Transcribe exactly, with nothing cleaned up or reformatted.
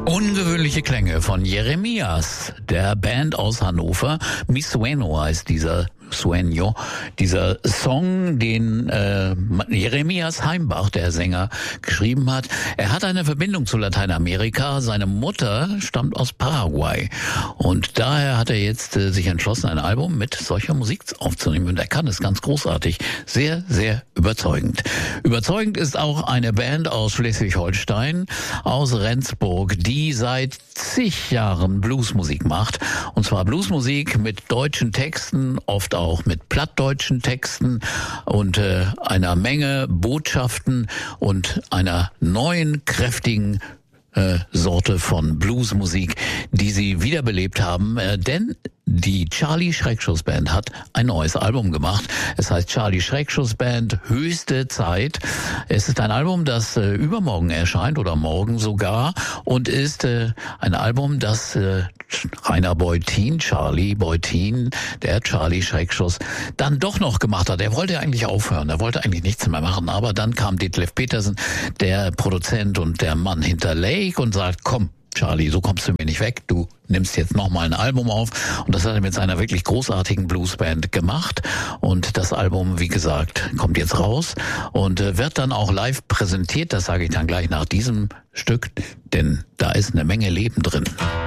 Ungewöhnliche Klänge von Jeremias, der Band aus Hannover. Mi Sueño heißt dieser Sueño, dieser Song, den äh, Jeremias Heimbach, der Sänger, geschrieben hat. Er hat eine Verbindung zu Lateinamerika. Seine Mutter stammt aus Paraguay. Und daher hat er jetzt äh, sich entschlossen, ein Album mit solcher Musik aufzunehmen. Und er kann es ganz großartig. Sehr, sehr überzeugend. Überzeugend ist auch eine Band aus Schleswig-Holstein, aus Rendsburg, die seit zig Jahren Bluesmusik macht. Und zwar Bluesmusik mit deutschen Texten, oft auch mit plattdeutschen Texten und äh, einer Menge Botschaften und einer neuen, kräftigen äh, Sorte von Bluesmusik, die sie wiederbelebt haben. Äh, denn die Charlie Schreckschuss Band hat ein neues Album gemacht. Es heißt Charlie Schreckschuss Band, höchste Zeit. Es ist ein Album, das äh, übermorgen erscheint oder morgen sogar und ist äh, ein Album, das äh, Rainer Beutin, Charlie Beutin, der Charlie Schreckschuss, dann doch noch gemacht hat. Er wollte eigentlich aufhören, er wollte eigentlich nichts mehr machen, aber dann kam Detlef Petersen, der Produzent und der Mann hinter Lake, und sagt, komm, Charlie, so kommst du mir nicht weg, du nimmst jetzt nochmal ein Album auf, und das hat er mit seiner wirklich großartigen Bluesband gemacht, und das Album, wie gesagt, kommt jetzt raus und wird dann auch live präsentiert, das sage ich dann gleich nach diesem Stück, denn da ist eine Menge Leben drin.